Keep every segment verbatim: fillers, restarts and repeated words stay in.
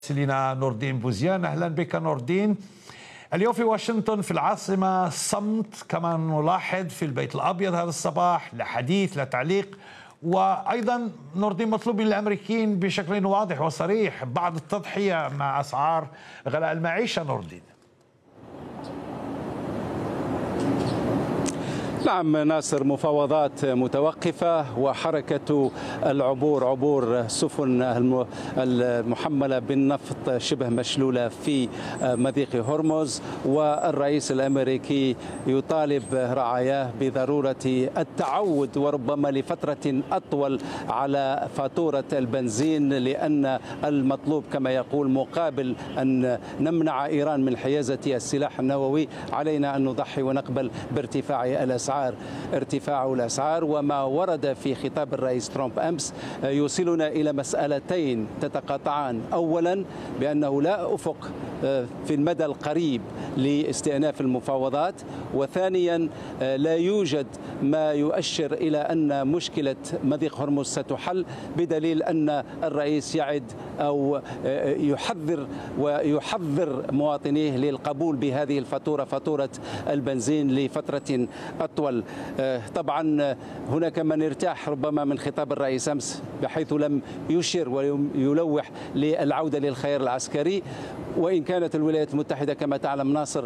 سيلينا نور الدين بوزيان. أهلا بك نور الدين. اليوم في واشنطن في العاصمة صمت كما نلاحظ في البيت الأبيض هذا الصباح، لا حديث لا تعليق. وأيضا نور الدين مطلوب من الأمريكيين بشكل واضح وصريح بعض التضحية مع أسعار غلاء المعيشة. نور الدين. نعم ناصر، مفاوضات متوقفة وحركة العبور عبور سفن المحملة بالنفط شبه مشلولة في مضيق هرمز، والرئيس الأمريكي يطالب رعاياه بضرورة التعود وربما لفترة أطول على فاتورة البنزين، لأن المطلوب كما يقول مقابل أن نمنع إيران من حيازة السلاح النووي علينا أن نضحي ونقبل بارتفاع الأسعار. ارتفاع الأسعار وما ورد في خطاب الرئيس ترامب أمس يوصلنا إلى مسألتين تتقاطعان. أولا بأنه لا أفق في المدى القريب لاستئناف المفاوضات، وثانيا لا يوجد ما يؤشر إلى أن مشكلة مضيق هرمز ستحل، بدليل أن الرئيس يعد أو يحذر ويحذر مواطنيه للقبول بهذه الفاتورة، فاتورة البنزين لفترة أطول. طبعا هناك من ارتاح ربما من خطاب الرئيس أمس بحيث لم يشر ويلوح للعودة للخيار العسكري، وإن كانت الولايات المتحدة كما تعلم ناصر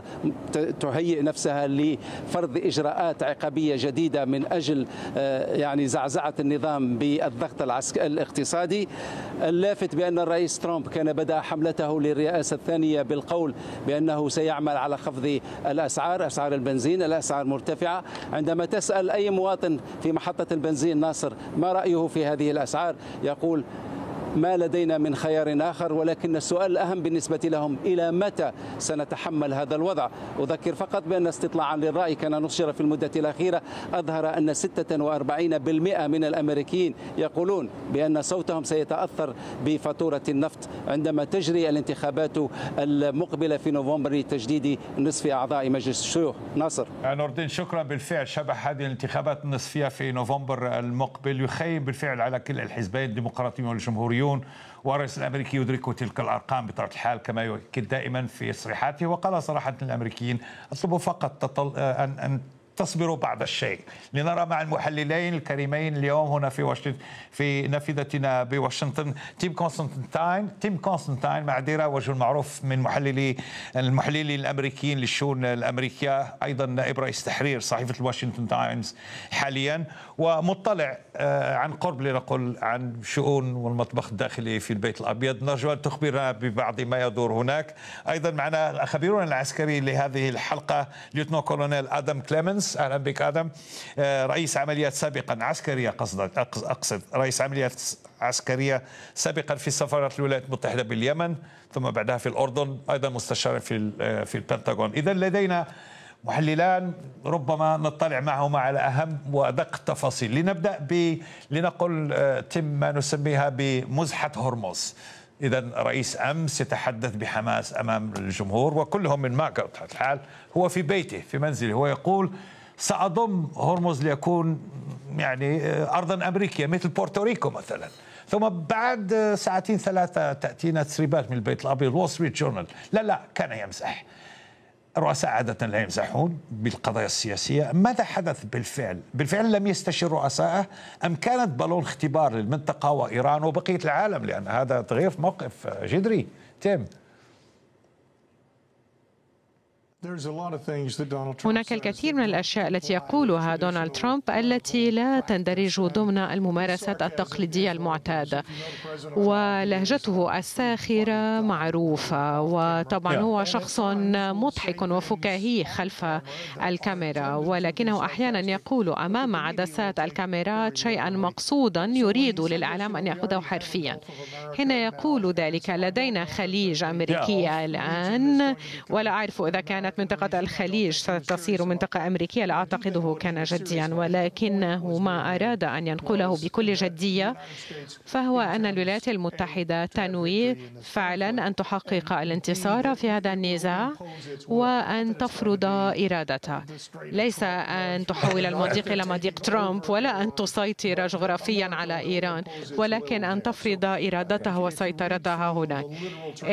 تهيئ نفسها لفرض إجراءات عقابية جديدة من أجل يعني زعزعة النظام بالضغط الاقتصادي. اللافت بأن الرئيس ترامب كان بدأ حملته للرئاسة الثانية بالقول بأنه سيعمل على خفض الأسعار، أسعار البنزين، الأسعار مرتفعة. عندما تسأل أي مواطن في محطة البنزين ناصر ما رأيه في هذه الأسعار، يقول ما لدينا من خيار آخر، ولكن السؤال الأهم بالنسبة لهم إلى متى سنتحمل هذا الوضع. أذكر فقط بأن استطلاعا للرأي كان نشر في المدة الأخيرة أظهر أن ستة وأربعين بالمئة من الأمريكيين يقولون بأن صوتهم سيتأثر بفاتورة النفط عندما تجري الانتخابات المقبلة في نوفمبر لتجديد نصف أعضاء مجلس الشيوخ. ناصر. نور الدين شكرا. بالفعل شبه هذه الانتخابات النصفية في نوفمبر المقبل يخيم بالفعل على كل الحزبين الديمقراطيون والجمهوريون، والرئيس الأمريكي يدرك تلك الأرقام بطبيعة الحال كما يؤكد دائما في تصريحاته. وقال صراحة الأمريكيين اطلبوا فقط تطل... أن... أن تصبروا بعض الشيء لنرى مع المحللين الكريمين اليوم هنا في واشنطن في نافذتنا بواشنطن تيم كونستانتين تيم كونستانتين معذرة وجه معروف من محللي المحللين الامريكيين للشؤون الامريكيه، ايضا نائب رئيس تحرير صحيفه الواشنطن تايمز حاليا، ومطلع عن قرب لنقل عن شؤون والمطبخ الداخلي في البيت الابيض. نرجو ان تخبرنا ببعض ما يدور هناك. ايضا معنا خبيرنا العسكري لهذه الحلقه ليوتنو كولونيل ادم كليمنز. اهلا بك ادم، رئيس عمليات سابقا عسكريه قصد اقصد رئيس عمليات عسكريه سابقا في سفاره الولايات المتحده باليمن، ثم بعدها في الاردن، ايضا مستشارا في في البنتاغون. اذا لدينا محللان ربما نطلع معهما على اهم وادق التفاصيل. لنبدا ب لنقل تم ما نسميها بمزحه هرمز. إذا رئيس أمس يتحدث بحماس أمام الجمهور وكلهم من ماكا الحال، هو في بيته في منزله، هو يقول سأضم هرمز ليكون يعني أرضا أمريكية مثل بورتوريكو مثلا. ثم بعد ساعتين ثلاثة تأتينا تسريبات من البيت الأبيض وول ستريت جورنال لا لا كان يمزح. الرؤساء عادة لا يمزحون بالقضايا السياسية. ماذا حدث بالفعل؟ بالفعل لم يستشر رؤسائه أم كانت بالون اختبار للمنطقة وإيران وبقية العالم؟ لأن هذا تغيير موقف جذري. تيم. هناك الكثير من الأشياء التي يقولها دونالد ترامب التي لا تندرج ضمن الممارسات التقليدية المعتادة، ولهجته الساخرة معروفة، وطبعا هو شخص مضحك وفكاهي خلف الكاميرا، ولكنه أحيانا يقول أمام عدسات الكاميرات شيئا مقصودا يريد للإعلام أن يأخذه حرفيا. هنا يقول ذلك لدينا خليج أمريكية الآن، ولا أعرف إذا كانت منطقة الخليج ستصير منطقة أمريكية، لا أعتقده كان جديا، ولكنه ما أراد أن ينقله بكل جدية فهو أن الولايات المتحدة تنوي فعلا أن تحقق الانتصار في هذا النزاع وأن تفرض إرادتها، ليس أن تحول المضيق إلى مضيق ترامب ولا أن تسيطر جغرافيا على إيران، ولكن أن تفرض إرادتها وسيطرتها هناك.